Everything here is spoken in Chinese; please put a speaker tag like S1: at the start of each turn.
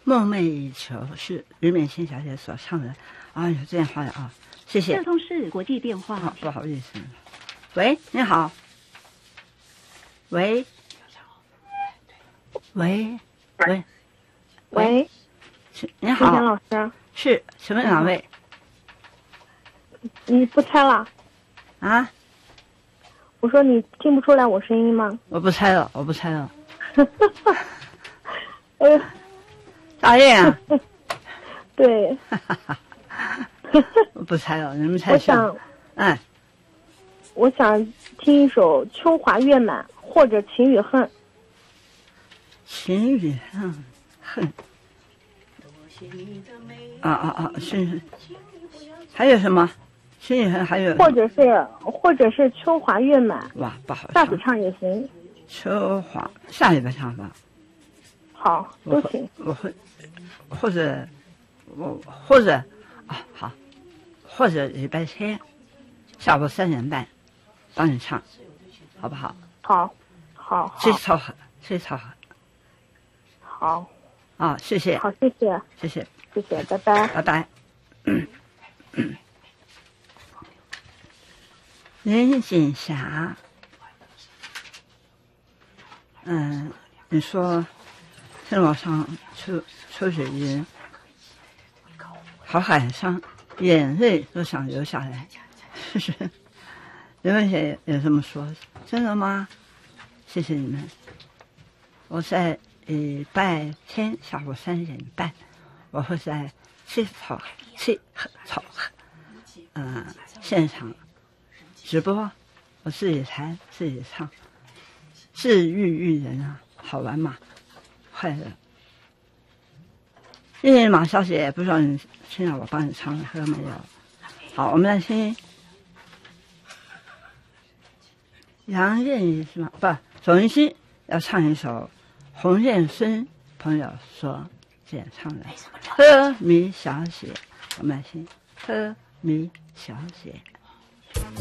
S1: 梦寐以求是俞敏欣小姐所唱的啊，有这样话的啊，谢谢。
S2: 这通是国际电话。
S1: 不好意思。喂，你好。喂。喂。喂。
S3: 喂。
S1: 你好。
S3: 金田老师。
S1: 是，请问哪位？
S3: 你不猜了？
S1: 啊？
S3: 我说你听不出来我声音吗？
S1: 我不猜了，我不猜了。
S3: 哎呦，
S1: 大雁啊！
S3: 对。
S1: 我不猜了，你们猜想。
S3: 我想听一首《秋华月满》或者《情与恨》。
S1: 情与恨。是。还有什么？情与恨还有。
S3: 或者是《秋华月满》。
S1: 哇，不好
S3: 唱。下次唱也行。
S1: 秋华，下礼拜唱吧。
S3: 好，都行。
S1: 我会，或者好，或者礼拜天下午3点半帮你唱，好不好？
S3: 好。
S1: 最凑合。
S3: 好。
S1: 啊，谢谢。
S3: 好，谢谢，拜拜。
S1: 拜拜。林锦霞。你说天楼上抽水烟，好感伤，眼泪都想流下来。是刘文姐也这么说，真的吗？谢谢你们。我在礼拜天下午3点半，我会在七草现场直播，我自己弹自己唱，治愈人啊，好玩嘛，快乐。谢谢马小姐，不知道你现在我帮你唱歌没有？好，我们来听杨燕仪是吗？不，总云熙要唱一首洪燕孙朋友所演唱的《喝迷小姐》，我们来听《喝迷小姐》。